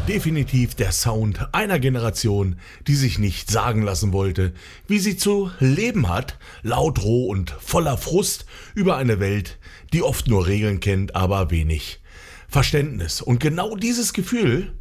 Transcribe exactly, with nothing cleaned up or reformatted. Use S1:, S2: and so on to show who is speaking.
S1: Definitiv der Sound einer Generation, die sich nicht sagen lassen wollte, wie sie zu leben hat, laut, roh und voller Frust über eine Welt, die oft nur Regeln kennt, aber wenig Verständnis. Und genau dieses Gefühl